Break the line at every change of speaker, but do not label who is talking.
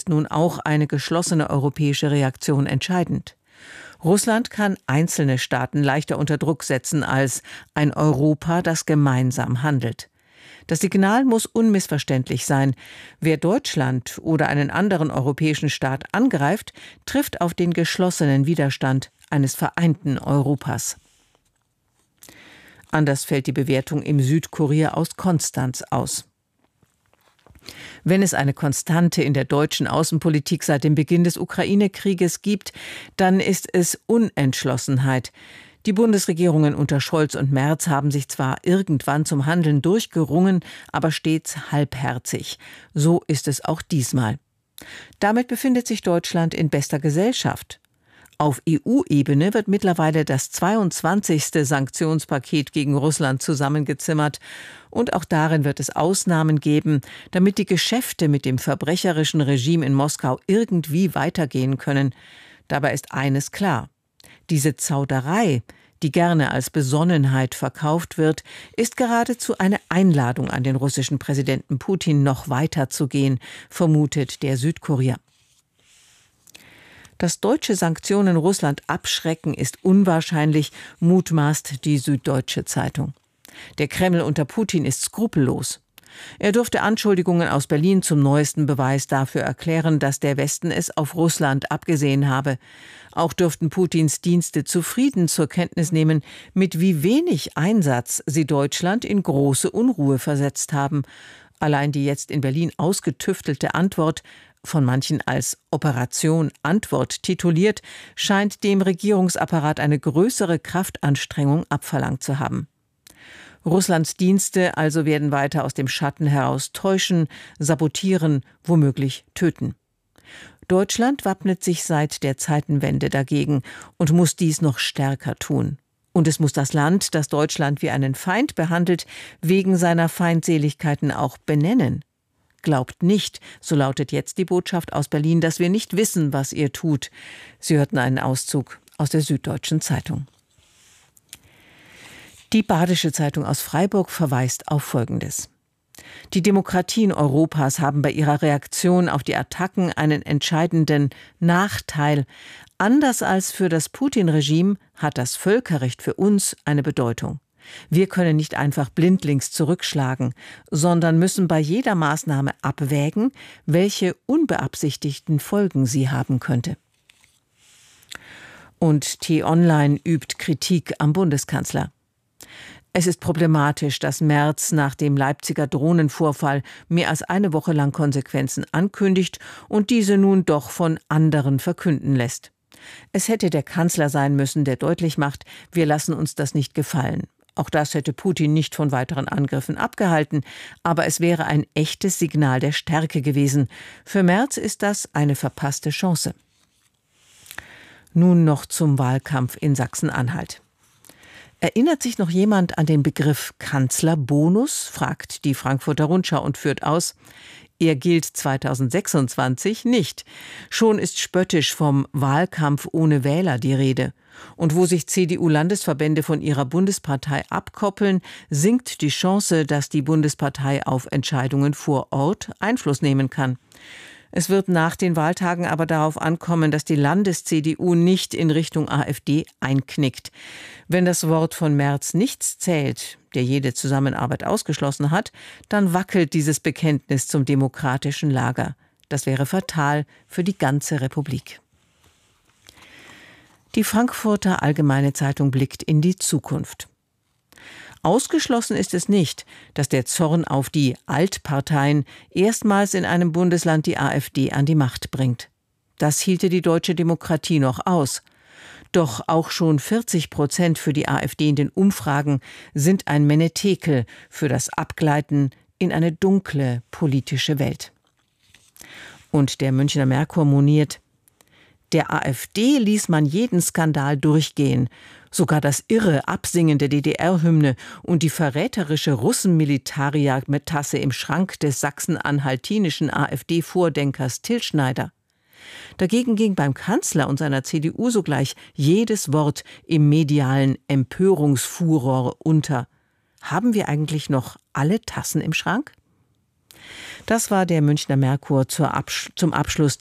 nun auch eine geschlossene europäische Reaktion entscheidend. Russland kann einzelne Staaten leichter unter Druck setzen als ein Europa, das gemeinsam handelt. Das Signal muss unmissverständlich sein. Wer Deutschland oder einen anderen europäischen Staat angreift, trifft auf den geschlossenen Widerstand eines vereinten Europas. Anders fällt die Bewertung im Südkurier aus Konstanz aus. Wenn es eine Konstante in der deutschen Außenpolitik seit dem Beginn des Ukraine-Krieges gibt, dann ist es Unentschlossenheit. Die Bundesregierungen unter Scholz und Merz haben sich zwar irgendwann zum Handeln durchgerungen, aber stets halbherzig. So ist es auch diesmal. Damit befindet sich Deutschland in bester Gesellschaft. Auf EU-Ebene wird mittlerweile das 22. Sanktionspaket gegen Russland zusammengezimmert. Und auch darin wird es Ausnahmen geben, damit die Geschäfte mit dem verbrecherischen Regime in Moskau irgendwie weitergehen können. Dabei ist eines klar: Diese Zauderei, die gerne als Besonnenheit verkauft wird, ist geradezu eine Einladung an den russischen Präsidenten Putin, noch weiter zu gehen, vermutet der Südkurier. Dass deutsche Sanktionen Russland abschrecken, ist unwahrscheinlich, mutmaßt die Süddeutsche Zeitung. Der Kreml unter Putin ist skrupellos. Er dürfte Anschuldigungen aus Berlin zum neuesten Beweis dafür erklären, dass der Westen es auf Russland abgesehen habe. Auch dürften Putins Dienste zufrieden zur Kenntnis nehmen, mit wie wenig Einsatz sie Deutschland in große Unruhe versetzt haben. Allein die jetzt in Berlin ausgetüftelte Antwort, von manchen als Operation Antwort tituliert, scheint dem Regierungsapparat eine größere Kraftanstrengung abverlangt zu haben. Russlands Dienste also werden weiter aus dem Schatten heraus täuschen, sabotieren, womöglich töten. Deutschland wappnet sich seit der Zeitenwende dagegen und muss dies noch stärker tun. Und es muss das Land, das Deutschland wie einen Feind behandelt, wegen seiner Feindseligkeiten auch benennen. Glaubt nicht, so lautet jetzt die Botschaft aus Berlin, dass wir nicht wissen, was ihr tut. Sie hörten einen Auszug aus der Süddeutschen Zeitung. Die Badische Zeitung aus Freiburg verweist auf Folgendes: Die Demokratien Europas haben bei ihrer Reaktion auf die Attacken einen entscheidenden Nachteil. Anders als für das Putin-Regime hat das Völkerrecht für uns eine Bedeutung. Wir können nicht einfach blindlings zurückschlagen, sondern müssen bei jeder Maßnahme abwägen, welche unbeabsichtigten Folgen sie haben könnte. Und T-Online übt Kritik am Bundeskanzler. Es ist problematisch, dass Merz nach dem Leipziger Drohnenvorfall mehr als eine Woche lang Konsequenzen ankündigt und diese nun doch von anderen verkünden lässt. Es hätte der Kanzler sein müssen, der deutlich macht, wir lassen uns das nicht gefallen. Auch das hätte Putin nicht von weiteren Angriffen abgehalten, aber es wäre ein echtes Signal der Stärke gewesen. Für Merz ist das eine verpasste Chance. Nun noch zum Wahlkampf in Sachsen-Anhalt. Erinnert sich noch jemand an den Begriff Kanzlerbonus, fragt die Frankfurter Rundschau und führt aus: Er gilt 2026 nicht. Schon ist spöttisch vom Wahlkampf ohne Wähler die Rede. Und wo sich CDU-Landesverbände von ihrer Bundespartei abkoppeln, sinkt die Chance, dass die Bundespartei auf Entscheidungen vor Ort Einfluss nehmen kann. Es wird nach den Wahltagen aber darauf ankommen, dass die Landes-CDU nicht in Richtung AfD einknickt. Wenn das Wort von Merz nichts zählt, der jede Zusammenarbeit ausgeschlossen hat, dann wackelt dieses Bekenntnis zum demokratischen Lager. Das wäre fatal für die ganze Republik. Die Frankfurter Allgemeine Zeitung blickt in die Zukunft. Ausgeschlossen ist es nicht, dass der Zorn auf die Altparteien erstmals in einem Bundesland die AfD an die Macht bringt. Das hielte die deutsche Demokratie noch aus. Doch auch schon 40% für die AfD in den Umfragen sind ein Menetekel für das Abgleiten in eine dunkle politische Welt. Und der Münchner Merkur moniert: Der AfD ließ man jeden Skandal durchgehen. Sogar das irre Absingen der DDR-Hymne und die verräterische Russen-Militaria-Metasse im Schrank des sachsen-anhaltinischen AfD-Vordenkers Till Schneider. Dagegen ging beim Kanzler und seiner CDU sogleich jedes Wort im medialen Empörungsfuror unter. Haben wir eigentlich noch alle Tassen im Schrank? Das war der Münchner Merkur zum Abschluss